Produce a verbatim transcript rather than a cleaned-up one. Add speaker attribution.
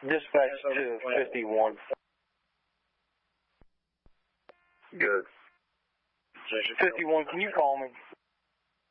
Speaker 1: Dispatch to fifty-one.
Speaker 2: Good.
Speaker 1: fifty-one, can you call me?